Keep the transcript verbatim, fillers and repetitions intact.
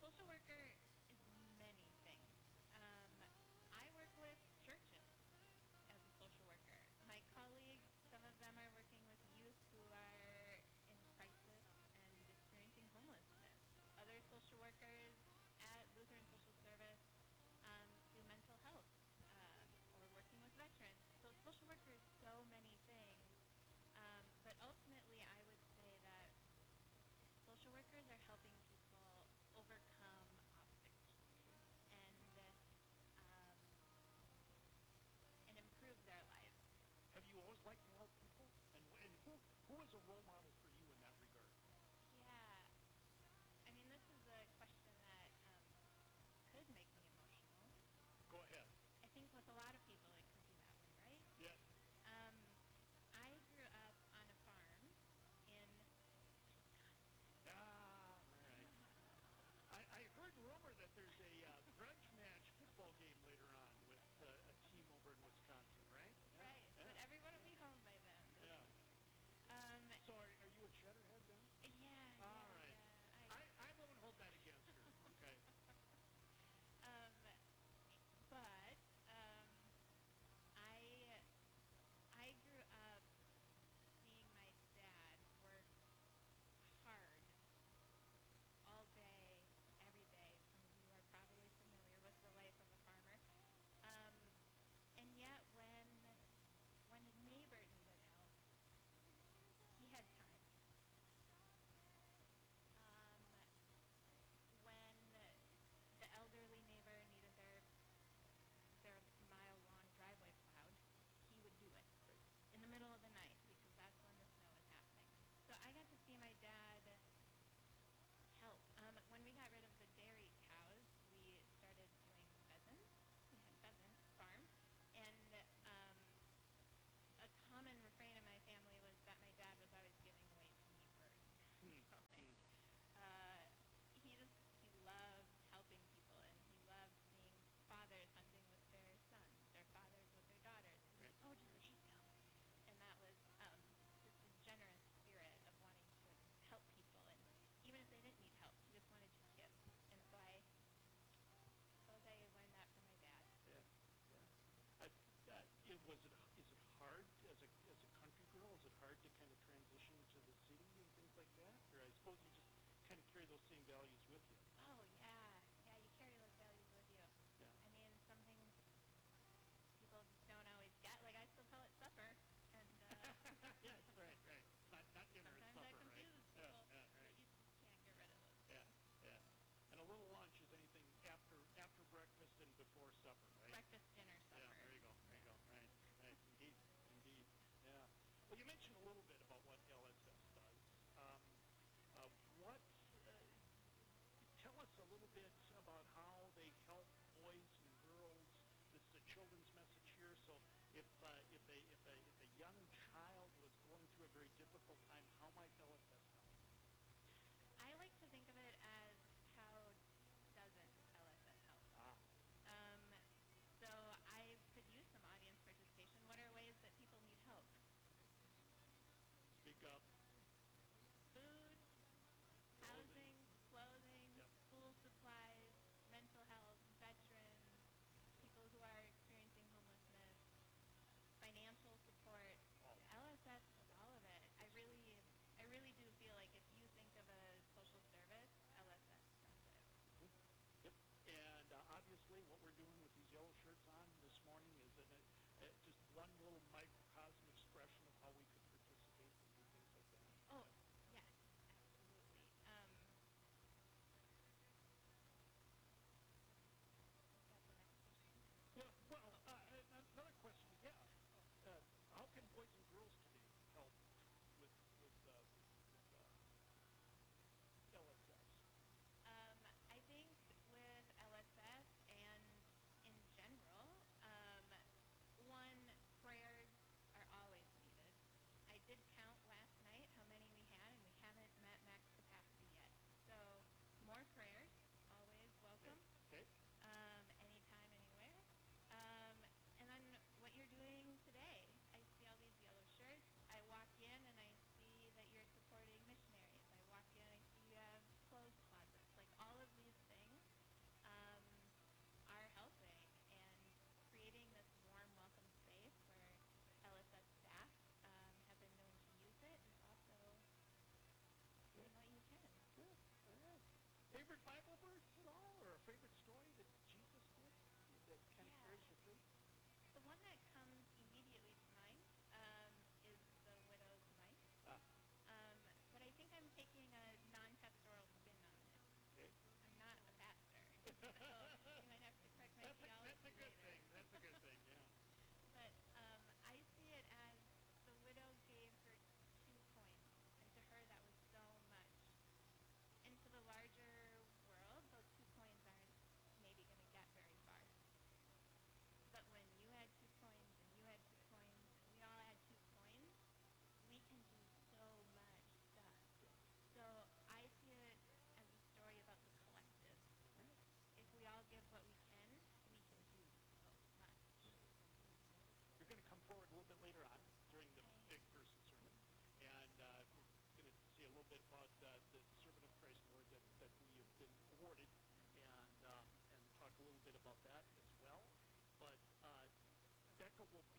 social worker is many things. Um, I work with churches as a social worker. My colleagues, some of them are working with youth who are in crisis and experiencing homelessness. Other social workers at Lutheran Social Service um, do mental health um, or working with veterans. So social worker is so many things. Um, but ultimately, I would say that social workers are helping people overcome obstacles and um, and improve their lives. Have you always liked to help people? And and who who is a role model for you in that regard? Yeah, I mean, this is a question that um, could make me emotional. Go ahead. I think with a lot of people, it could be that way, right? Yes. Um, I grew up on a farm in Wisconsin. Ah, all right. I, I heard rumor that there's a uh, grudge match football game later on with uh, a team over in Wisconsin, right? Yeah, Right, but yeah, everyone will be home by then. yeah. Um, So are, are you a Cheddarhead then? yeah, All yeah, right. yeah. I I, I won't hold that against her. Okay. um, but um, I I grew up seeing my dad work hard all day, every day. Some of you are probably familiar with the life of a farmer. Um, and yet, when when a neighbor needed help, he had time. Um, when the elderly neighbor needed their their mile long driveway plowed, he would do it Right. in the middle of the night because that's when the snow was happening. So I got to see my dad help. Um, when we got rid of the dairy cows, we started doing pheasants. We had pheasant farm, and um, a common refrain in my family was that my dad was always giving away too many birds. Hmm. So Hmm. like, uh, he just he loved helping people, and he loved seeing fathers hunting with their sons or fathers with their daughters, and he's Right. like, oh, just Right. take them, and that was um, just his generous spirit of wanting to help people, and even if they didn't need help, he just wanted your kids, and so I suppose I learned that from my dad. Yeah. Yeah. I, uh, it, was it is it hard as a as a country girl? Is it hard to kind of transition to the city and things like that? Or I suppose you just kind of carry those same values with you. Oh yeah, yeah, you carry those values with you. Yeah. I mean, some things people just don't always get. Like I still call it supper, and uh, Yes. Right. Right. Not not dinner. It's sometimes that supper. Right. confuses Yeah. people, Yeah. but Right. you just can't get rid of those Yeah. things. Yeah. And a little lunch is anything after after breakfast and before supper. Right. Breakfast, dinner, Yeah, supper. there you go. There you Yeah. go. Right, right. Indeed, indeed. Yeah. Well, you mentioned a little bit about what L S S does. Um, uh, what uh, little bit about uh, the Servant of Christ Award that, that we have been awarded, and um, and talk a little bit about that as well. But uh, Becca will